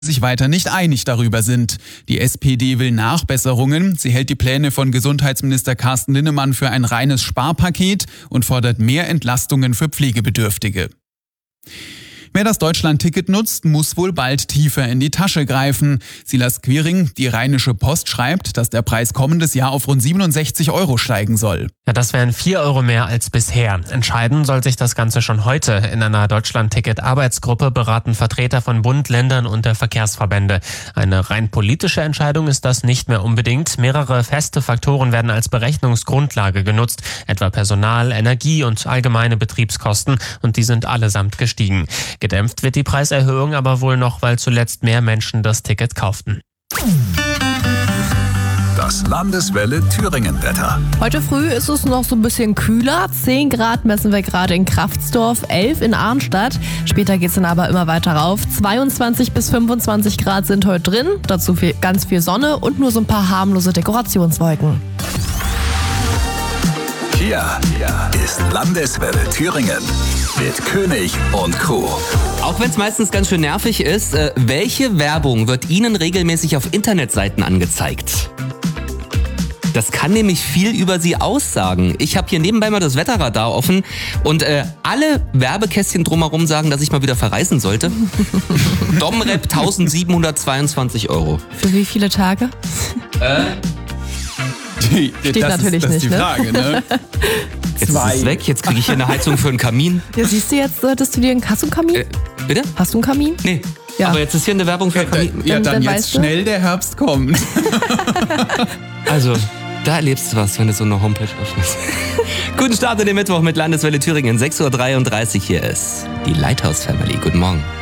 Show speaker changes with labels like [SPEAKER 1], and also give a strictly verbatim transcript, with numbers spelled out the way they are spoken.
[SPEAKER 1] sich weiter nicht einig darüber sind. Die S P D will Nachbesserungen. Sie hält die Pläne von Gesundheitsminister Carsten Linnemann für ein reines Sparpaket und fordert mehr Entlastungen für Pflegebedürftige. Wer das Deutschland-Ticket nutzt, muss wohl bald tiefer in die Tasche greifen. Silas Quiring, die Rheinische Post, schreibt, dass der Preis kommendes Jahr auf rund siebenundsechzig Euro steigen soll.
[SPEAKER 2] Ja, das wären vier Euro mehr als bisher. Entscheiden soll sich das Ganze schon heute. In einer Deutschland-Ticket-Arbeitsgruppe beraten Vertreter von Bund, Ländern und der Verkehrsverbände. Eine rein politische Entscheidung ist das nicht mehr unbedingt. Mehrere feste Faktoren werden als Berechnungsgrundlage genutzt, etwa Personal, Energie und allgemeine Betriebskosten, und die sind allesamt gestiegen. Gedämpft wird die Preiserhöhung aber wohl noch, weil zuletzt mehr Menschen das Ticket kauften.
[SPEAKER 3] Das Landeswelle Thüringen-Wetter.
[SPEAKER 4] Heute früh ist es noch so ein bisschen kühler. zehn Grad messen wir gerade in Kraftsdorf, elf in Arnstadt. Später geht es dann aber immer weiter rauf. zweiundzwanzig bis fünfundzwanzig Grad sind heute drin. Dazu viel, ganz viel Sonne und nur so ein paar harmlose Dekorationswolken.
[SPEAKER 3] Hier ist Landeswelle Thüringen mit König und Crew.
[SPEAKER 5] Auch wenn es meistens ganz schön nervig ist, äh, welche Werbung wird Ihnen regelmäßig auf Internetseiten angezeigt? Das kann nämlich viel über Sie aussagen. Ich habe hier nebenbei mal das Wetterradar offen und äh, alle Werbekästchen drumherum sagen, dass ich mal wieder verreisen sollte. Domrep eintausendsiebenhundertzweiundzwanzig Euro.
[SPEAKER 4] Für wie viele Tage?
[SPEAKER 5] Äh,
[SPEAKER 4] Steht
[SPEAKER 1] das
[SPEAKER 4] natürlich
[SPEAKER 1] ist, das
[SPEAKER 4] nicht,
[SPEAKER 1] ist die
[SPEAKER 4] ne?
[SPEAKER 1] Frage, ne?
[SPEAKER 5] Jetzt ist es weg, jetzt kriege ich hier eine Heizung für einen Kamin.
[SPEAKER 4] Ja, siehst du, jetzt solltest du dir einen... Hast du einen Kamin?
[SPEAKER 5] Äh, bitte?
[SPEAKER 4] Hast du einen Kamin?
[SPEAKER 5] Nee.
[SPEAKER 4] Ja.
[SPEAKER 5] Aber jetzt ist hier eine Werbung für einen Kamin.
[SPEAKER 1] Ja,
[SPEAKER 4] Dann-
[SPEAKER 1] dann,
[SPEAKER 4] dann
[SPEAKER 1] jetzt
[SPEAKER 4] weißt du.
[SPEAKER 1] schnell, der Herbst kommt.
[SPEAKER 5] Also, da erlebst du was, wenn du so eine Homepage öffnest. Guten Start in den Mittwoch mit Landeswelle Thüringen. sechs Uhr dreiunddreißig hier ist die Lighthouse Family. Guten Morgen.